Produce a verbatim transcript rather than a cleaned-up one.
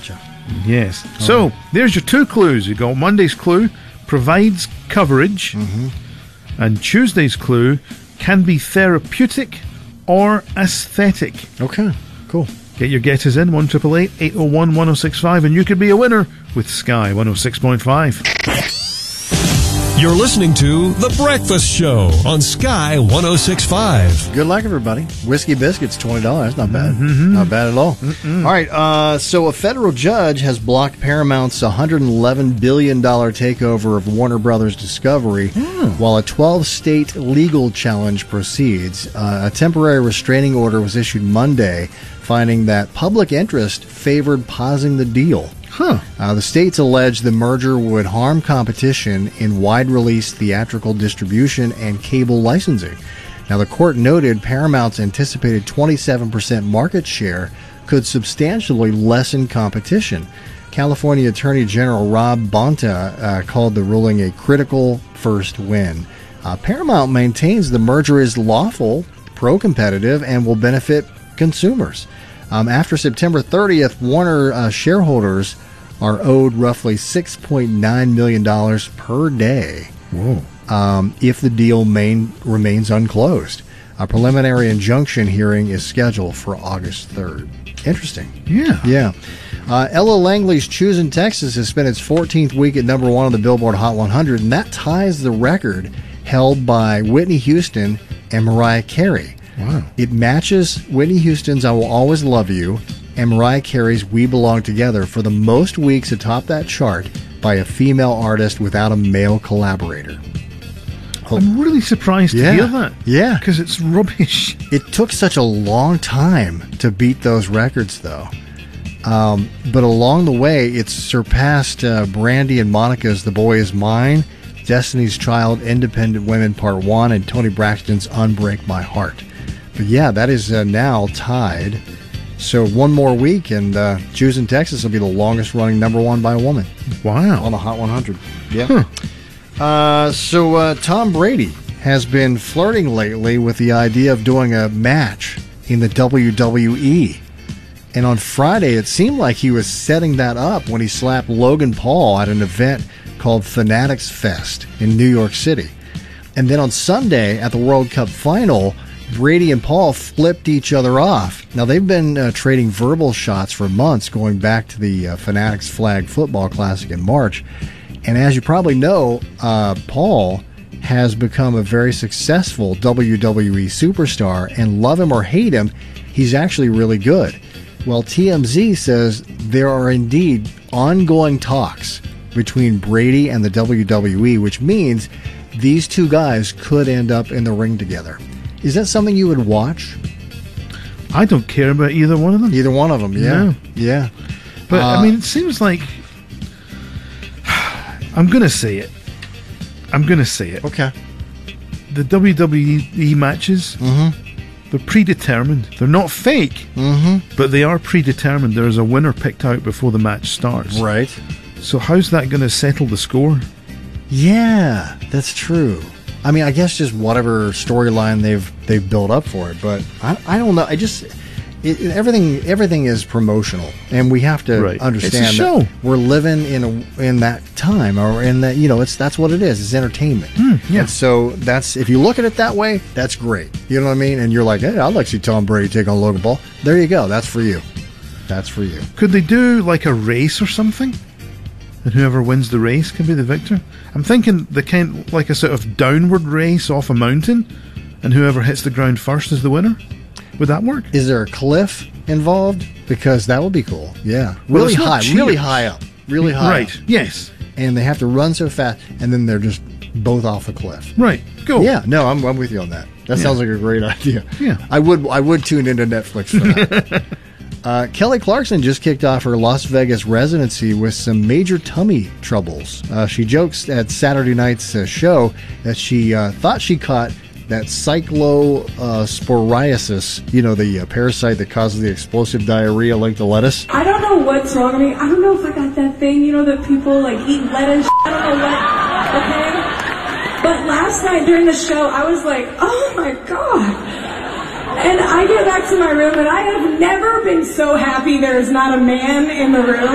Gotcha. Yes. All so, right. There's your two clues. You got Monday's clue, provides coverage, mm-hmm. and Tuesday's clue can be therapeutic or aesthetic. Okay, cool. Get your guesses in, one eight eight eight, eight oh one, one oh six five, and you could be a winner with Sky one oh six point five. You're listening to The Breakfast Show on Sky one oh six point five. Good luck, everybody. Whiskey Biscuits, twenty dollars. Not bad. Mm-hmm. Not bad at all. Mm-mm. All right, uh, so a federal judge has blocked Paramount's one hundred eleven billion dollars takeover of Warner Brothers Discovery mm. while a twelve-state legal challenge proceeds. Uh, a temporary restraining order was issued Monday, finding that public interest favored pausing the deal. Huh. Uh, the states allege the merger would harm competition in wide-release theatrical distribution and cable licensing. Now, the court noted Paramount's anticipated twenty-seven percent market share could substantially lessen competition. California Attorney General Rob Bonta uh, called the ruling a critical first win. Uh, Paramount maintains the merger is lawful, pro-competitive, and will benefit consumers. Um, after September thirtieth, Warner uh, shareholders are owed roughly six point nine million dollars per day. Whoa. Um, if the deal main, remains unclosed. A preliminary injunction hearing is scheduled for August third. Interesting. Yeah. Yeah. Uh, Ella Langley's Choosing Texas has spent its fourteenth week at number one on the Billboard Hot one hundred, and that ties the record held by Whitney Houston and Mariah Carey. Wow. It matches Whitney Houston's I Will Always Love You and Mariah Carey's We Belong Together for the most weeks atop that chart by a female artist without a male collaborator. I'm really surprised yeah. to hear that. Yeah. Because it's rubbish. It took such a long time to beat those records, though. Um, but along the way, it's surpassed uh, Brandy and Monica's The Boy Is Mine, Destiny's Child, Independent Women Part one, and Toni Braxton's Unbreak My Heart. But yeah, that is uh, now tied. So one more week, and uh, Choosing Texas will be the longest-running number one by a woman. Wow. On the Hot one hundred. Yeah. Huh. Uh, so uh, Tom Brady has been flirting lately with the idea of doing a match in the W W E. And on Friday, it seemed like he was setting that up when he slapped Logan Paul at an event called Fanatics Fest in New York City. And then on Sunday at the World Cup Final, Brady and Paul flipped each other off. Now, they've been uh, trading verbal shots for months, going back to the uh, Fanatics Flag Football Classic in March. And as you probably know, uh, Paul has become a very successful W W E superstar, and love him or hate him, he's actually really good. Well, T M Z says there are indeed ongoing talks between Brady and the W W E, which means these two guys could end up in the ring together. Is that something you would watch? I don't care about either one of them. Either one of them, yeah. No. Yeah. But, uh, I mean, it seems like... I'm going to say it. I'm going to say it. Okay. The W W E matches, mm-hmm. they're predetermined. They're not fake, mm-hmm. but they are predetermined. There's a winner picked out before the match starts. Right. So how's that going to settle the score? Yeah, that's true. I mean, I guess just whatever storyline they've they've built up for it, but I, I don't know. I just it, everything everything is promotional, and we have to right. understand it's a show. that we're living in a, in that time, or in that you know, it's that's what it is. It's entertainment. Mm, yeah. And so that's if you look at it that way, that's great. You know what I mean? And you're like, hey, I'd like to see Tom Brady take on Logan Paul. There you go. That's for you. That's for you. Could they do like a race or something? And whoever wins the race can be the victor. I'm thinking the kind like a sort of downward race off a mountain, and whoever hits the ground first is the winner. Would that work? Is there a cliff involved? Because that would be cool. Yeah, Well, really it's not high, cheers. really high up, really high. Right. up. Yes. And they have to run so fast, and then they're just both off a cliff. Right. Go. Yeah. No, I'm I'm with you on that. That Yeah. sounds like a great idea. Yeah. I would I would tune into Netflix for that. Uh, Kelly Clarkson just kicked off her Las Vegas residency with some major tummy troubles. Uh, she jokes at Saturday night's uh, show that she uh, thought she caught that cyclosporiasis, you know, the uh, parasite that causes the explosive diarrhea linked to lettuce. I don't know what's wrong with me. I don't know if I got that thing, you know, that people like eat lettuce. I don't know what, okay? But last night during the show, I was like, oh my God. And I get back to my room, and I have never been so happy there is not a man in the room.